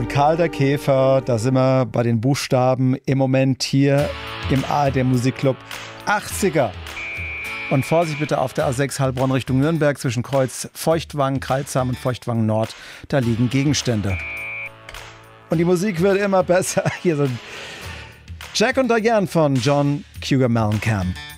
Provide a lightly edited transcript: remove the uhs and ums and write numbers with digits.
Karl der Käfer, da sind wir bei den Buchstaben im Moment hier im ARD Musikclub 80er. Und Vorsicht bitte auf der A6 Heilbronn Richtung Nürnberg zwischen Kreuz Feuchtwangen, Kreilsheim und Feuchtwangen Nord. Da liegen Gegenstände. Und die Musik wird immer besser. Hier sind Jack und Diane von John Cougar Mellencamp.